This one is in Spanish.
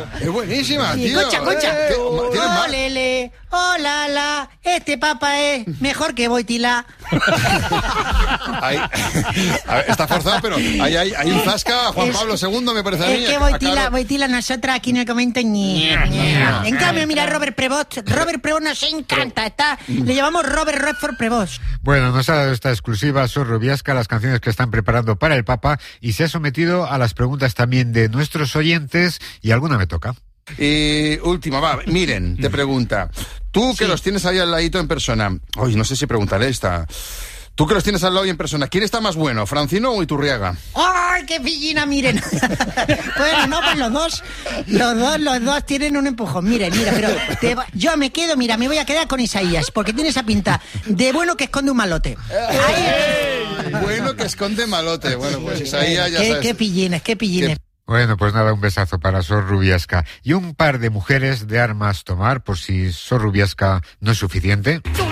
Es buenísima, Sí, tío. escucha. ¿Tienes más? Olele, hola, la, este papa es mejor que Boitila. A ver, está forzado, pero hay un zasca. Juan Pablo II, me parece a mí. Es que Boitila, nosotras aquí en el comento ñe. En cambio, mira Robert Prevost nos encanta. Le llamamos Robert Redford Prevost. Bueno, nos ha dado esta exclusiva Sor Rubiasca, las canciones que están preparando para el Papa, y se ha sometido a las preguntas también de nuestros oyentes, y alguna me toca. Y última, va, Miren, te pregunta. Tú que los tienes ahí al ladito en persona. Oye, no sé si preguntaré esta. Tú que los tienes al lado y en persona, ¿quién está más bueno, Francino o Iturriaga? ¡Ay, qué pillina, miren! Bueno, no, pues los dos tienen un empujón. Mira, pero yo me quedo, me voy a quedar con Isaías, porque tiene esa pinta de bueno que esconde un malote. Bueno que esconde malote. Bueno, pues Isaías ya sabes. Qué pillines. Bueno, pues nada, un besazo para Sor Rubiasca. Y un par de mujeres de armas tomar, por si Sor Rubiasca no es suficiente.